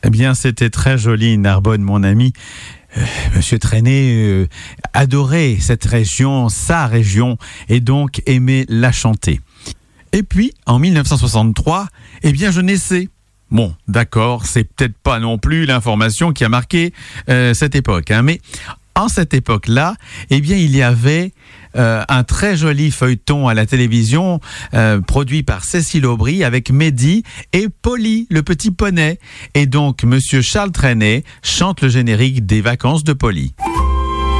Eh bien, c'était très joli, Narbonne, mon ami. Monsieur Trenet adorait cette région, sa région, et donc aimait la chanter. Et puis, en 1963, eh bien, je naissais. Bon, d'accord, c'est peut-être pas non plus l'information qui a marqué cette époque, hein, mais en cette époque-là, eh bien, il y avait un très joli feuilleton à la télévision produit par Cécile Aubry avec Mehdi et Polly, le petit poney. Et donc, Monsieur Charles Trenet chante le générique des vacances de Polly.